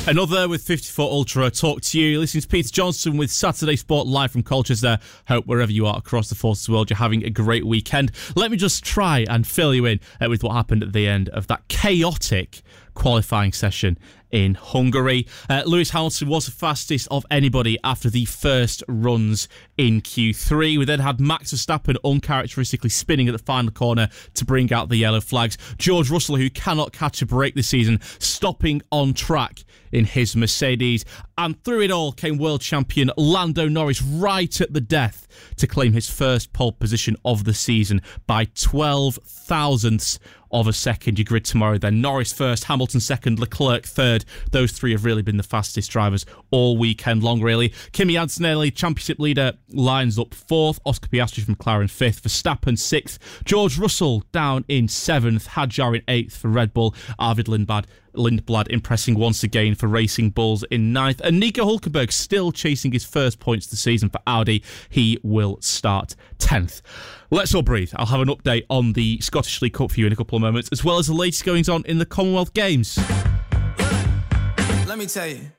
Another with 54 Ultra talk to you. Listening to Peter Johnson with Saturday Sport live from Colchester. Hope wherever you are across the Forces world, you're having a great weekend. Let me just try and fill you in with what happened at the end of that chaotic qualifying session in Hungary. Lewis Hamilton was the fastest of anybody after the first runs in Q3. We then had Max Verstappen uncharacteristically spinning at the final corner to bring out the yellow flags. George Russell, who cannot catch a break this season, stopping on track in his Mercedes. And through it all came world champion Lando Norris right at the death to claim his first pole position of the season by 12 thousandths of a second. You grid tomorrow then. Norris first, Hamilton second, Leclerc third. Those three have really been the fastest drivers all weekend long, really. Kimi Antonelli, championship leader, lines up fourth. Oscar Piastri from McLaren fifth. Verstappen sixth. George Russell down in seventh. Hadjar in eighth for Red Bull. Arvid Lindblad impressing once again for Racing Bulls in ninth. And Nico Hulkenberg still chasing his first points of the season for Audi. He will start 10th. Let's all breathe. I'll have an update on the Scottish League Cup for you in a couple of moments, as well as the latest goings on in the Commonwealth Games. Let me tell you.